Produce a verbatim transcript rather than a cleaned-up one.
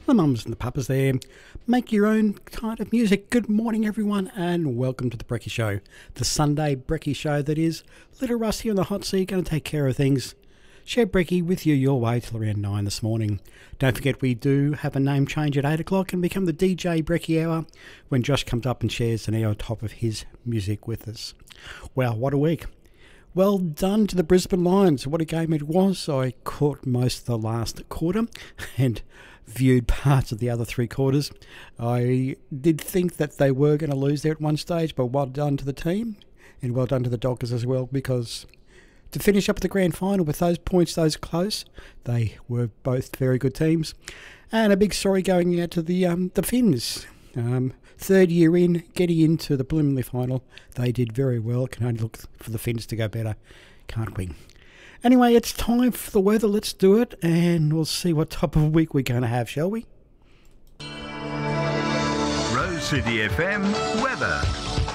the mums and the papas there. Make your own kind of music. Good morning, everyone, and welcome to the Brekkie Show, the Sunday Brekkie Show that is Little Russ here on the hot seat, going to take care of things. Share Brekkie with you your way till around nine this morning. Don't forget we do have a name change at eight o'clock and become the D J Brekkie Hour when Josh comes up and shares an hour on top of his music with us. Well, what a week. Well done to the Brisbane Lions. What a game it was. I caught most of the last quarter and viewed parts of the other three quarters. I did think that they were going to lose there at one stage, but well done to the team and well done to the Dockers as well, because to finish up the grand final with those points, those close, they were both very good teams. And a big sorry going out to the um, the Finns. Um, third year in, getting into the preliminary final, they did very well. Can only look for the Finns to go better, can't we? Anyway, it's time for the weather. Let's do it, and we'll see what type of week we're going to have, shall we? Rose City F M weather.